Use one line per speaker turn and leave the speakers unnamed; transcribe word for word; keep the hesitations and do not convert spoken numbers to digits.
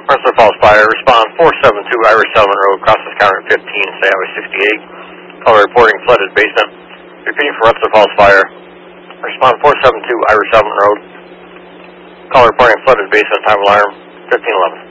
Rensselaer Falls Fire, respond four seven two Irish Settlement Road, crosses County fifteen, State Highway sixty-eight. Caller reporting flooded basement. Repeating for Rensselaer Falls Fire, respond four seven two Irish Settlement Road. Caller reporting flooded basement, time alarm fifteen eleven.